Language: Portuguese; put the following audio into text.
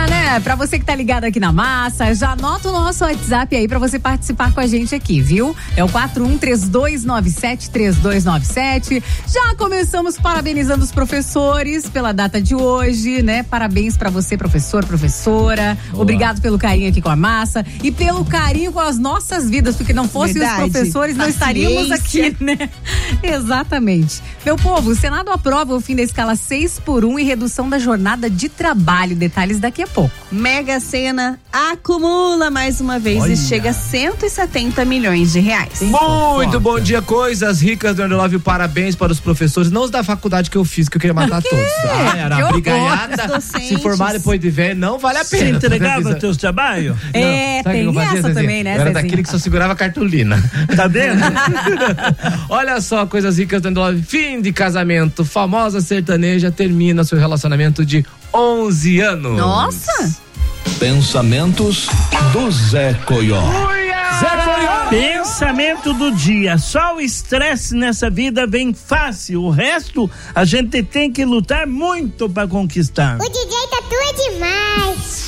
Bacana, né? Pra você que tá ligado aqui na massa, já anota o nosso WhatsApp aí pra você participar com a gente aqui, viu? É o 4132973297. Já começamos parabenizando os professores pela data de hoje, né? Parabéns pra você, professor, professora. Boa. Obrigado pelo carinho aqui com a massa e pelo carinho com as nossas vidas, porque não fossem os professores, não estaríamos aqui, né? Exatamente. Meu povo, o Senado aprova o fim da escala 6x1 e redução da jornada de trabalho. Detalhes daqui a pouco. Mega Sena acumula mais uma vez e chega a 170 milhões de reais. Muito bom dia, coisas ricas do Underlove. Parabéns para os professores, não os da faculdade que eu fiz, que eu queria matar todos. Era brigaiada. Se formar depois de velho, não vale a pena. Você entregava teus trabalhos? Tem essa também, né? Eu era daquele que só segurava cartolina. Tá vendo? Olha só, coisas ricas do Underlove. Fim de casamento. Famosa sertaneja termina seu relacionamento de 11 anos. Nossa! Pensamentos do Zé Coió. Zé Coió. Pensamento do dia. Só o estresse nessa vida vem fácil. O resto a gente tem que lutar muito pra conquistar. O DJ Tatu é demais.